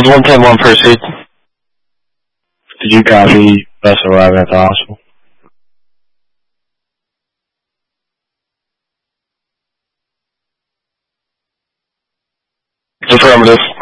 Is 110-1 proceed? Did you copy us arriving at the hospital? Affirmative.